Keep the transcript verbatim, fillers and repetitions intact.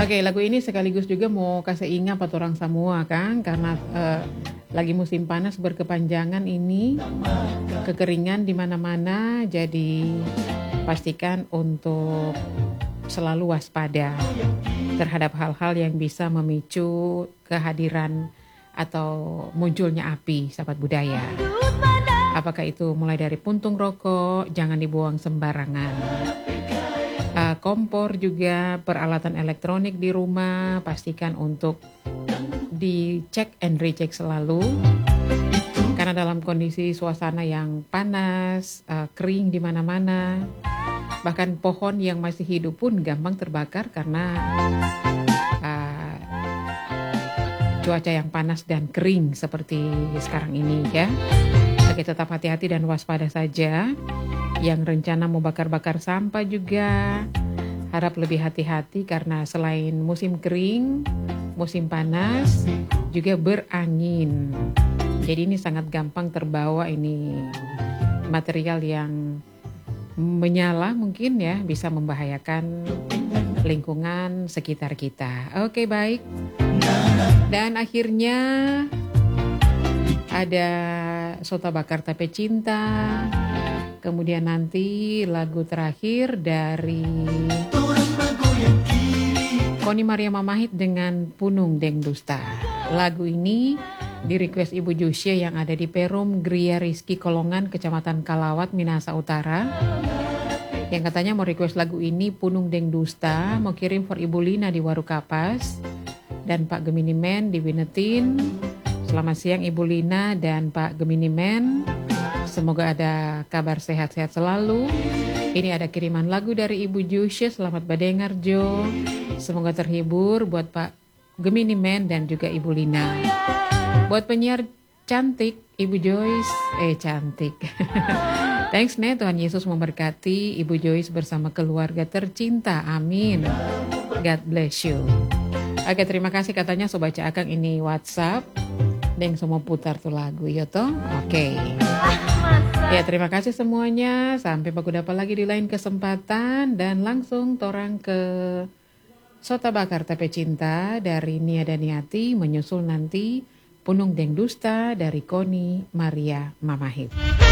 Oke, lagu ini sekaligus juga mau kasih ingat buat orang semua kan, karena uh, lagi musim panas berkepanjangan ini, kekeringan di mana-mana, jadi pastikan untuk selalu waspada terhadap hal-hal yang bisa memicu kehadiran atau munculnya api, sahabat budaya. Apakah itu mulai dari puntung rokok, jangan dibuang sembarangan. Uh, kompor juga, peralatan elektronik di rumah, pastikan untuk dicek and recheck selalu. Karena dalam kondisi suasana yang panas, uh, kering di mana-mana, bahkan pohon yang masih hidup pun gampang terbakar karena uh, cuaca yang panas dan kering seperti sekarang ini ya. Oke, tetap hati-hati dan waspada saja. Yang rencana mau bakar-bakar sampah juga harap lebih hati-hati karena selain musim kering, musim panas juga berangin. Jadi ini sangat gampang terbawa ini material yang menyala mungkin ya, bisa membahayakan lingkungan sekitar kita. Oke, baik. Dan akhirnya ada Sota Bakar Tape Cinta. Kemudian nanti lagu terakhir dari Koni Maria Mamahit dengan Punung Deng Dusta. Lagu ini di request Ibu Jusya yang ada di Perum Gria Rizky Kolongan, Kecamatan Kalawat, Minahasa Utara. Yang katanya mau request lagu ini Punung Deng Dusta, mau kirim for Ibu Lina di Warukapas dan Pak Gemini Men di Winetin. Selamat siang Ibu Lina dan Pak Gemini Men. Semoga ada kabar sehat-sehat selalu. Ini ada kiriman lagu dari Ibu Jusya. Selamat badengar Jo. Semoga terhibur buat Pak Gemini Men dan juga Ibu Lina. Buat penyiar cantik Ibu Joyce. Eh cantik. Thanks nih, Tuhan Yesus memberkati Ibu Joyce bersama keluarga tercinta. Amin. God bless you. Oke, terima kasih katanya Sobat Akang ini WhatsApp. Deng semua putar tuh lagu ya toh. Oke. Ya, terima kasih semuanya. Sampai baku dapat lagi di lain kesempatan. Dan langsung torang ke Sota Bakar Tape Cinta dari Nia dan Niati. Menyusul nanti Punung Deng Dusta dari Koni Maria Mamahit.